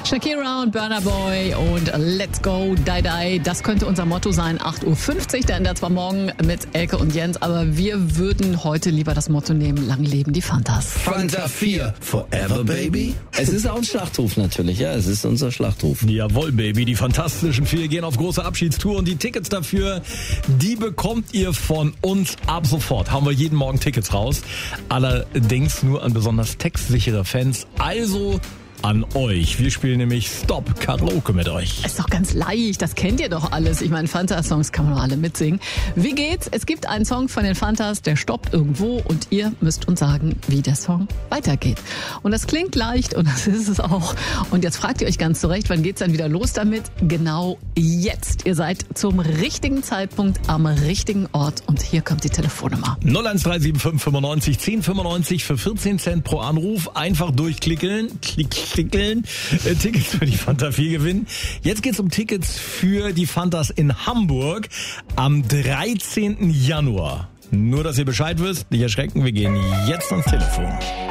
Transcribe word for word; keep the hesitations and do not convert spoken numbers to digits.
Shakira und Burna Boy und Let's Go, Die Die. Das könnte unser Motto sein, acht Uhr fünfzig. Der ändert zwar morgen mit Elke und Jens, aber wir würden heute lieber das Motto nehmen, lang leben die Fantas. Fanta vier, forever baby. Es ist auch ein Schlachtruf natürlich, ja, es ist unser Schlachtruf. Jawohl, Baby, die Fantastischen Vier gehen auf große Abschiedstour und die Tickets dafür, die bekommt ihr von uns ab sofort. Haben wir jeden Morgen Tickets raus, allerdings nur an besonders textsichere Fans, also an euch. Wir spielen nämlich Stop Karaoke mit euch. Ist doch ganz leicht, das kennt ihr doch alles. Ich meine, Fanta-Songs kann man doch alle mitsingen. Wie geht's? Es gibt einen Song von den Fantas, der stoppt irgendwo und ihr müsst uns sagen, wie der Song weitergeht. Und das klingt leicht und das ist es auch. Und jetzt fragt ihr euch ganz zurecht, wann geht's dann wieder los damit? Genau jetzt. Ihr seid zum richtigen Zeitpunkt am richtigen Ort und hier kommt die Telefonnummer. null eins drei sieben fünf fünfundneunzig zehn fünfundneunzig für vierzehn Cent pro Anruf. Einfach durchklickeln. Klick, klickeln. Äh, Tickets für die Fanta vier gewinnen. Jetzt geht's um Tickets für die Fantas in Hamburg am dreizehnten Januar. Nur, dass ihr Bescheid wisst, nicht erschrecken, wir gehen jetzt ans Telefon.